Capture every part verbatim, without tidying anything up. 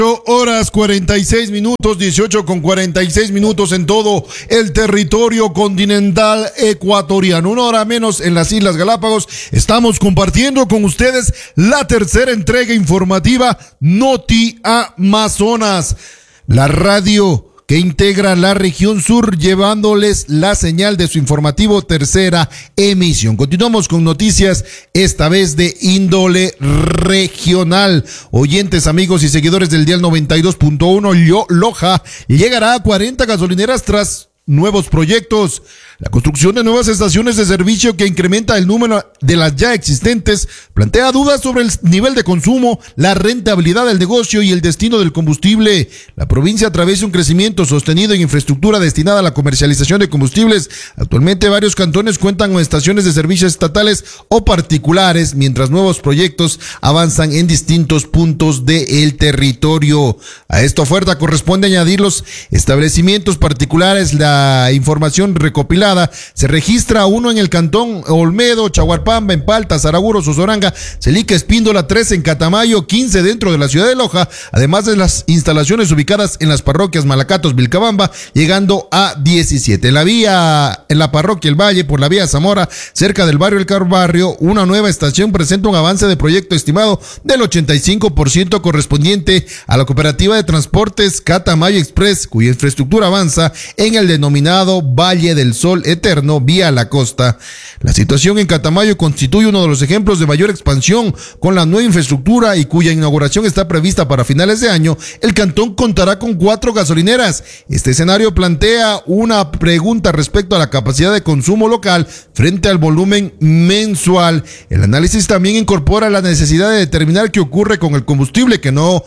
Horas cuarenta y seis minutos, dieciocho con cuarenta y seis minutos en todo el territorio continental ecuatoriano. Una hora menos en las Islas Galápagos. Estamos compartiendo con ustedes la tercera entrega informativa Noti Amazonas, la radio que integra la región sur, llevándoles la señal de su informativo tercera emisión. Continuamos con noticias, esta vez de índole regional. Oyentes, amigos y seguidores del dial noventa y dos punto uno, Loja llegará a cuarenta gasolineras tras nuevos proyectos. La construcción de nuevas estaciones de servicio que incrementa el número de las ya existentes plantea dudas sobre el nivel de consumo, la rentabilidad del negocio y el destino del combustible. La provincia atraviesa un crecimiento sostenido en infraestructura destinada a la comercialización de combustibles. Actualmente varios cantones cuentan con estaciones de servicios estatales o particulares, mientras nuevos proyectos avanzan en distintos puntos del territorio. A esta oferta corresponde añadir los establecimientos particulares. La información recopilada se registra uno en el cantón Olmedo, Chaguarpamba, Empalta, Saraguro, Sosoranga, Celica, Espíndola, tres en Catamayo, quince dentro de la ciudad de Loja, además de las instalaciones ubicadas en las parroquias Malacatos, Vilcabamba, llegando a diecisiete. En la vía, en la parroquia El Valle, por la vía Zamora, cerca del barrio El Carbarrio, una nueva estación presenta un avance de proyecto estimado del ochenta y cinco por ciento correspondiente a la cooperativa de transportes Catamayo Express, cuya infraestructura avanza en el denominado Valle del Sol Eterno vía la costa. La situación en Catamayo constituye uno de los ejemplos de mayor expansión con la nueva infraestructura y cuya inauguración está prevista para finales de año. El cantón contará con cuatro gasolineras. Este escenario plantea una pregunta respecto a la capacidad de consumo local frente al volumen mensual. El análisis también incorpora la necesidad de determinar qué ocurre con el combustible que no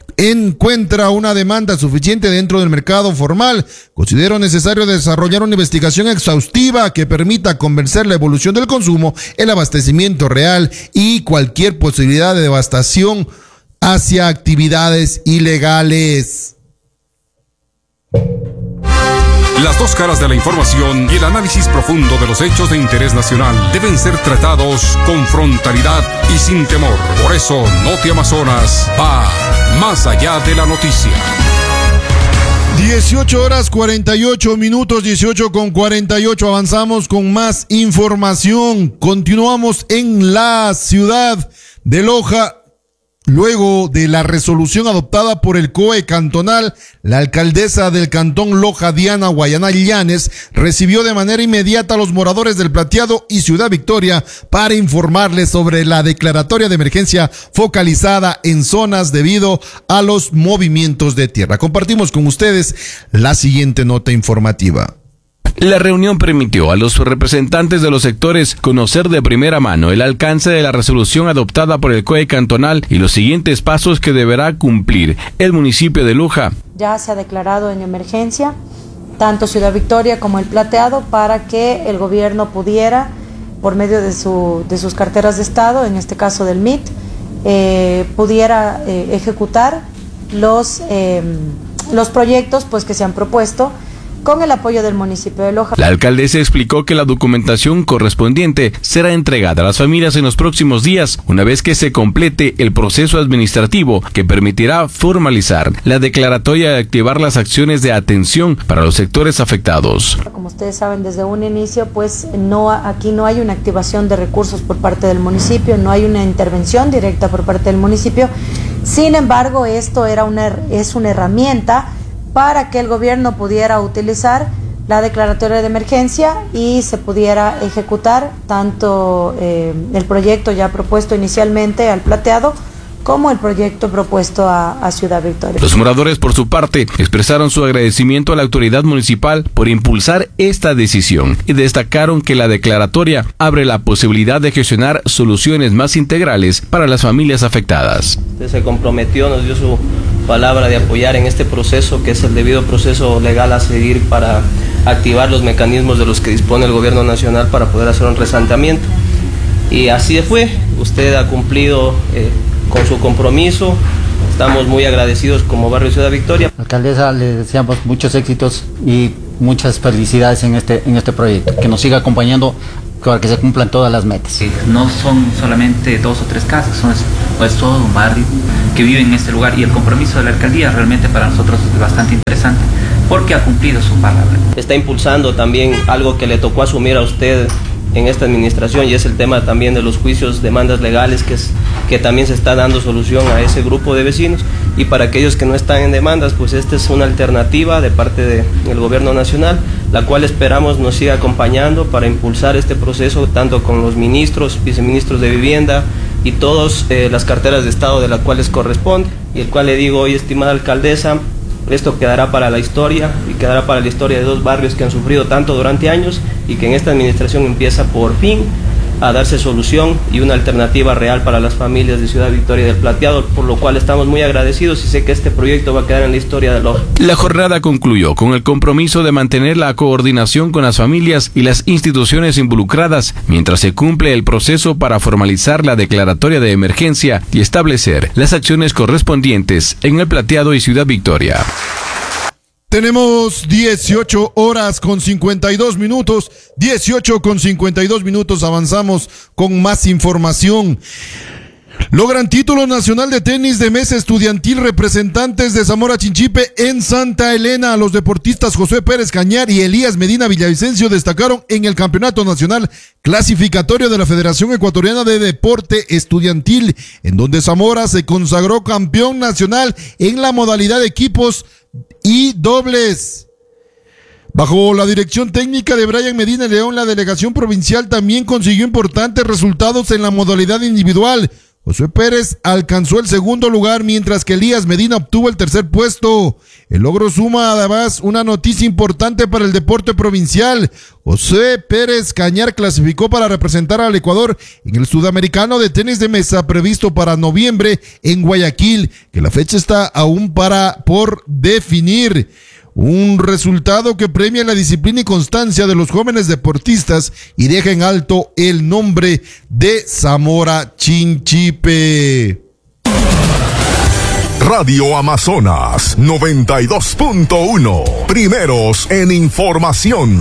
encuentra una demanda suficiente dentro del mercado formal. Considero necesario desarrollar una investigación exhaustiva que permita convencer la evolución del consumo, el abastecimiento real y cualquier posibilidad de devastación hacia actividades ilegales. Las dos caras de la información y el análisis profundo de los hechos de interés nacional deben ser tratados con frontalidad y sin temor. Por eso, Noti Amazonas va más allá de la noticia. dieciocho horas cuarenta y ocho minutos, dieciocho con cuarenta y ocho. Avanzamos con más información. Continuamos en la ciudad de Loja. Luego de la resolución adoptada por el C O E cantonal, la alcaldesa del cantón Loja, Diana Guayana Llanes, recibió de manera inmediata a los moradores del Plateado y Ciudad Victoria para informarles sobre la declaratoria de emergencia focalizada en zonas debido a los movimientos de tierra. Compartimos con ustedes la siguiente nota informativa. La reunión permitió a los representantes de los sectores conocer de primera mano el alcance de la resolución adoptada por el C O E cantonal y los siguientes pasos que deberá cumplir el municipio de Loja. Ya se ha declarado en emergencia tanto Ciudad Victoria como el Plateado para que el gobierno pudiera, por medio de, su, de sus carteras de Estado, en este caso del M I T, eh, pudiera eh, ejecutar los, eh, los proyectos pues, que se han propuesto con el apoyo del municipio de Loja. La alcaldesa explicó que la documentación correspondiente será entregada a las familias en los próximos días, una vez que se complete el proceso administrativo que permitirá formalizar la declaratoria y activar las acciones de atención para los sectores afectados. Como ustedes saben, desde un inicio, pues no aquí no hay una activación de recursos por parte del municipio, no hay una intervención directa por parte del municipio. Sin embargo, esto era una, es una herramienta para que el gobierno pudiera utilizar la declaratoria de emergencia y se pudiera ejecutar tanto eh, el proyecto ya propuesto inicialmente al Plateado como el proyecto propuesto a, a Ciudad Victoria. Los moradores, por su parte, expresaron su agradecimiento a la autoridad municipal por impulsar esta decisión y destacaron que la declaratoria abre la posibilidad de gestionar soluciones más integrales para las familias afectadas. Usted se comprometió, nos dio su palabra de apoyar en este proceso, que es el debido proceso legal a seguir para activar los mecanismos de los que dispone el gobierno nacional para poder hacer un reasentamiento. Y así fue, usted ha cumplido eh, con su compromiso. Estamos muy agradecidos como Barrio Ciudad Victoria. Alcaldesa, le deseamos muchos éxitos y muchas felicidades en este, en este proyecto, que nos siga acompañando para que se cumplan todas las metas. Sí, no son solamente dos o tres casas, son, es todo un barrio que vive en este lugar, y el compromiso de la alcaldía realmente para nosotros es bastante interesante porque ha cumplido su palabra. Está impulsando también algo que le tocó asumir a usted en esta administración, y es el tema también de los juicios, demandas legales, que, es, que también se está dando solución a ese grupo de vecinos. Y para aquellos que no están en demandas, pues esta es una alternativa de parte de, del gobierno nacional, la cual esperamos nos siga acompañando para impulsar este proceso, tanto con los ministros, viceministros de vivienda y todas eh, las carteras de Estado de las cuales corresponde, y el cual le digo hoy, estimada alcaldesa, esto quedará para la historia, y quedará para la historia de dos barrios que han sufrido tanto durante años, y que en esta administración empieza por fin a darse solución y una alternativa real para las familias de Ciudad Victoria del Plateado, por lo cual estamos muy agradecidos y sé que este proyecto va a quedar en la historia del Loja. La jornada concluyó con el compromiso de mantener la coordinación con las familias y las instituciones involucradas mientras se cumple el proceso para formalizar la declaratoria de emergencia y establecer las acciones correspondientes en el Plateado y Ciudad Victoria. Tenemos dieciocho horas con cincuenta y dos minutos, dieciocho con cincuenta y dos minutos, avanzamos con más información. Logran título nacional de tenis de mesa estudiantil representantes de Zamora Chinchipe en Santa Elena. Los deportistas José Pérez Cañar y Elías Medina Villavicencio destacaron en el Campeonato Nacional Clasificatorio de la Federación Ecuatoriana de Deporte Estudiantil, en donde Zamora se consagró campeón nacional en la modalidad de equipos y dobles. Bajo la dirección técnica de Brian Medina León, la delegación provincial también consiguió importantes resultados en la modalidad individual. José Pérez alcanzó el segundo lugar, mientras que Elías Medina obtuvo el tercer puesto. El logro suma además una noticia importante para el deporte provincial. José Pérez Cañar clasificó para representar al Ecuador en el Sudamericano de Tenis de Mesa previsto para noviembre en Guayaquil, que la fecha está aún para por definir. Un resultado que premia la disciplina y constancia de los jóvenes deportistas y deja en alto el nombre de Zamora Chinchipe. Radio Amazonas noventa y dos punto uno, primeros en información.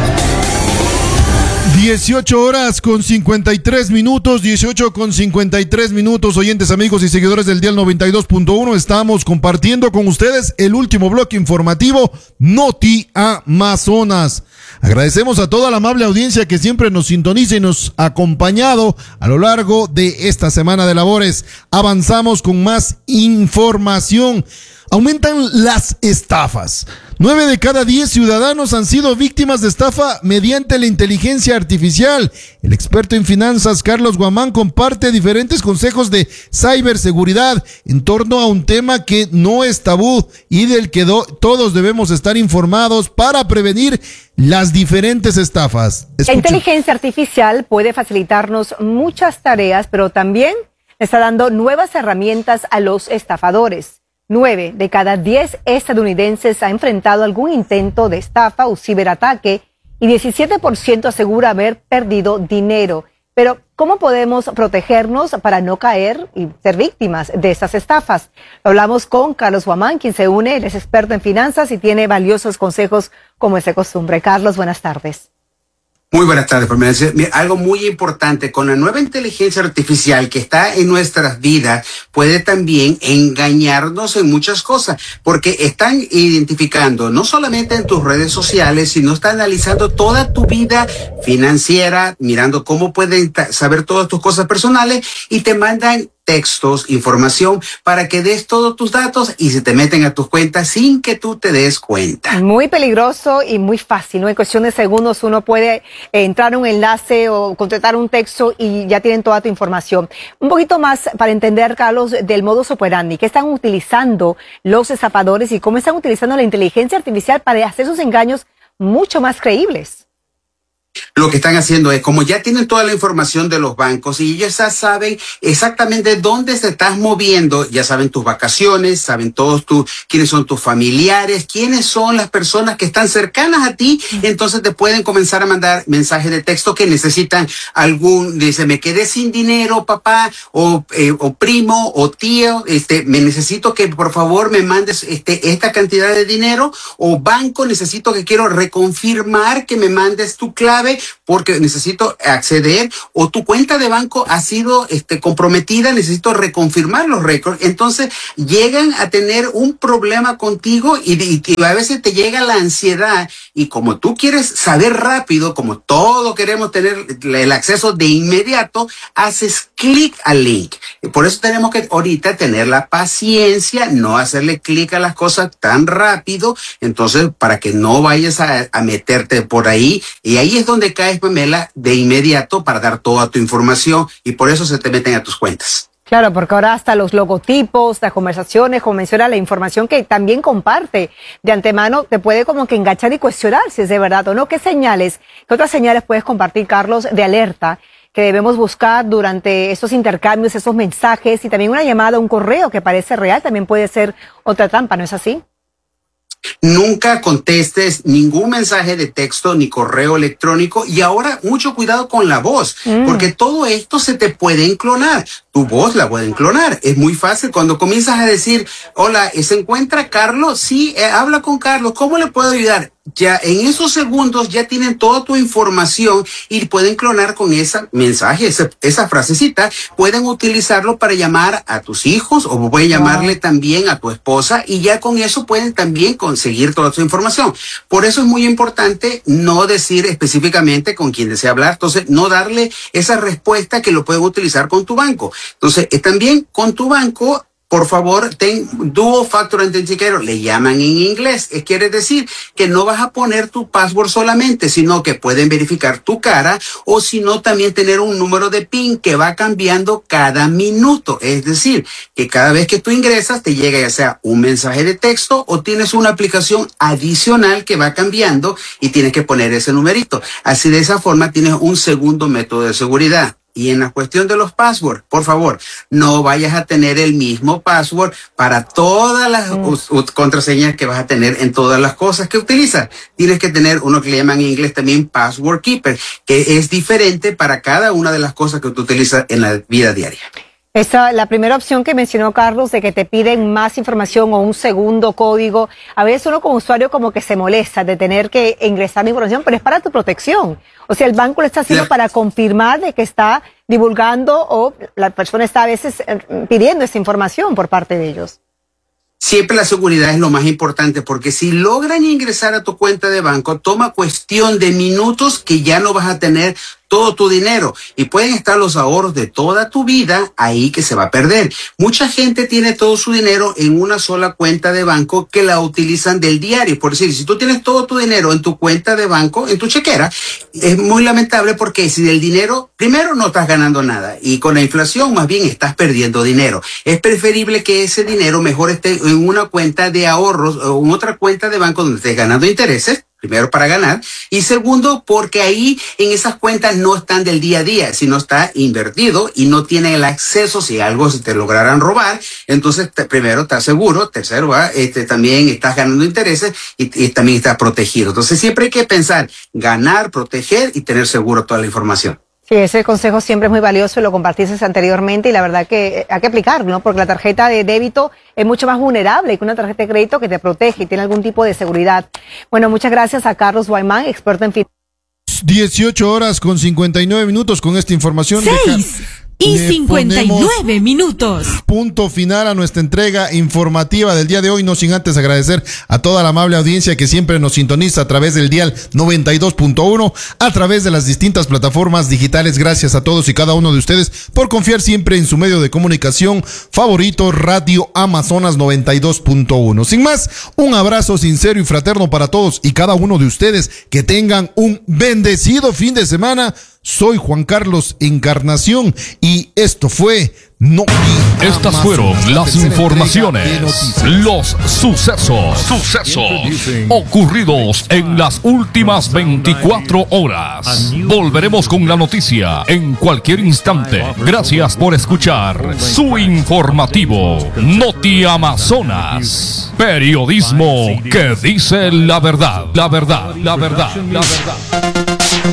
dieciocho horas con cincuenta y tres minutos, dieciocho con cincuenta y tres minutos, oyentes, amigos y seguidores del Dial noventa y dos punto uno, estamos compartiendo con ustedes el último bloque informativo Noti Amazonas. Agradecemos a toda la amable audiencia que siempre nos sintoniza y nos ha acompañado a lo largo de esta semana de labores. Avanzamos con más información. Aumentan las estafas. Nueve de cada diez ciudadanos han sido víctimas de estafa mediante la inteligencia artificial. El experto en finanzas Carlos Guamán comparte diferentes consejos de ciberseguridad en torno a un tema que no es tabú y del que do- todos debemos estar informados para prevenir las diferentes estafas. Escuchen. La inteligencia artificial puede facilitarnos muchas tareas, pero también está dando nuevas herramientas a los estafadores. Nueve de cada diez estadounidenses ha enfrentado algún intento de estafa o ciberataque y diecisiete por ciento asegura haber perdido dinero. Pero, ¿cómo podemos protegernos para no caer y ser víctimas de estas estafas? Hablamos con Carlos Guamán, quien se une, él es experto en finanzas y tiene valiosos consejos como es de costumbre. Carlos, buenas tardes. Muy buenas tardes, Pamela. Algo muy importante, con la nueva inteligencia artificial que está en nuestras vidas, puede también engañarnos en muchas cosas, porque están identificando no solamente en tus redes sociales, sino está analizando toda tu vida financiera, mirando cómo pueden saber todas tus cosas personales y te mandan textos, información para que des todos tus datos y se te meten a tus cuentas sin que tú te des cuenta. Muy peligroso y muy fácil, ¿no? En cuestión de segundos uno puede eh, entrar a un enlace o contratar un texto y ya tienen toda tu información. Un poquito más para entender, Carlos, del modus operandi. ¿Qué están utilizando los estafadores y cómo están utilizando la inteligencia artificial para hacer sus engaños mucho más creíbles? Lo que están haciendo es, como ya tienen toda la información de los bancos y ellos ya saben exactamente dónde te estás moviendo, ya saben tus vacaciones, saben todos tus, quiénes son tus familiares, quiénes son las personas que están cercanas a ti, entonces te pueden comenzar a mandar mensajes de texto que necesitan algún, dice, me quedé sin dinero, papá, o, eh, o primo, o tío, este, me necesito que por favor me mandes este, esta cantidad de dinero, o banco, necesito que quiero reconfirmar que me mandes tu clave clave porque necesito acceder, o tu cuenta de banco ha sido este, comprometida, necesito reconfirmar los récords. Entonces llegan a tener un problema contigo y, y, y a veces te llega la ansiedad, y como tú quieres saber rápido, como todos queremos tener el acceso de inmediato, haces clic al link. Por eso tenemos que ahorita tener la paciencia, no hacerle clic a las cosas tan rápido, entonces para que no vayas a, a meterte por ahí, y ahí es donde caes, Pamela, de inmediato para dar toda tu información, y por eso se te meten a tus cuentas. Claro, porque ahora hasta los logotipos, las conversaciones, como menciona, la información que también comparte de antemano, te puede como que enganchar y cuestionar si es de verdad o no. ¿Qué señales, qué otras señales puedes compartir, Carlos, de alerta que debemos buscar durante estos intercambios, esos mensajes, y también una llamada, un correo que parece real, también puede ser otra trampa, ¿no es así? Nunca contestes ningún mensaje de texto ni correo electrónico, y ahora mucho cuidado con la voz, mm. porque todo esto se te puede clonar. Tu voz la pueden clonar. Es muy fácil cuando comienzas a decir, hola, ¿se encuentra Carlos? Sí, eh, habla con Carlos. ¿Cómo le puedo ayudar? Ya en esos segundos ya tienen toda tu información y pueden clonar con ese mensaje, esa, esa frasecita. Pueden utilizarlo para llamar a tus hijos, o pueden llamarle wow. también a tu esposa, y ya con eso pueden también conseguir toda tu información. Por eso es muy importante no decir específicamente con quién desea hablar. Entonces, no darle esa respuesta que lo pueden utilizar con tu banco. Entonces, eh, también con tu banco, por favor, ten Dual Factor Authenticator, le llaman en inglés. Es, quiere decir que no vas a poner tu password solamente, sino que pueden verificar tu cara, o si no, también tener un número de PIN que va cambiando cada minuto. Es decir, que cada vez que tú ingresas te llega ya sea un mensaje de texto, o tienes una aplicación adicional que va cambiando y tienes que poner ese numerito. Así, de esa forma tienes un segundo método de seguridad. Y en la cuestión de los passwords, por favor, no vayas a tener el mismo password para todas las mm. u, u, contraseñas que vas a tener en todas las cosas que utilizas. Tienes que tener uno que le llaman en inglés también Password Keeper, que es diferente para cada una de las cosas que tú utilizas en la vida diaria. Esa, la primera opción que mencionó Carlos, de que te piden más información o un segundo código, a veces uno como usuario como que se molesta de tener que ingresar la información, pero es para tu protección. O sea, el banco lo está haciendo para confirmar de que está divulgando, o la persona está a veces pidiendo esa información por parte de ellos. Siempre la seguridad es lo más importante, porque si logran ingresar a tu cuenta de banco, toma cuestión de minutos que ya no vas a tener todo tu dinero, y pueden estar los ahorros de toda tu vida ahí que se va a perder. Mucha gente tiene todo su dinero en una sola cuenta de banco que la utilizan del diario. Por decir, si tú tienes todo tu dinero en tu cuenta de banco, en tu chequera, es muy lamentable, porque si del dinero, primero no estás ganando nada, y con la inflación más bien estás perdiendo dinero. Es preferible que ese dinero mejor esté en una cuenta de ahorros o en otra cuenta de banco donde estés ganando intereses. Primero, para ganar, y segundo, porque ahí en esas cuentas no están del día a día, sino está invertido y no tiene el acceso si algo se te lograran robar. Entonces, te, primero, estás seguro. Tercero, ¿va? este, también estás ganando intereses y, y también estás protegido. Entonces, siempre hay que pensar ganar, proteger y tener seguro toda la información. Sí, ese consejo siempre es muy valioso y lo compartiste anteriormente, y la verdad que hay que aplicarlo, ¿no? Porque la tarjeta de débito es mucho más vulnerable que una tarjeta de crédito que te protege y tiene algún tipo de seguridad. Bueno, muchas gracias a Carlos Guaymán, experto en finanzas. dieciocho horas con cincuenta y nueve minutos con esta información. seis y cincuenta y nueve minutos. Punto final a nuestra entrega informativa del día de hoy, no sin antes agradecer a toda la amable audiencia que siempre nos sintoniza a través del dial noventa y dos punto uno, a través de las distintas plataformas digitales. Gracias a todos y cada uno de ustedes por confiar siempre en su medio de comunicación favorito, Radio Amazonas noventa y dos punto uno. Sin más, un abrazo sincero y fraterno para todos y cada uno de ustedes. Que tengan un bendecido fin de semana. Soy Juan Carlos Encarnación y esto fue Noti Estas Amazonas, fueron las informaciones, los sucesos, sucesos ocurridos en las últimas veinticuatro horas. Volveremos con la noticia en cualquier instante. Gracias por escuchar su informativo Noti Amazonas. Periodismo que dice la verdad, la verdad, la verdad, la verdad.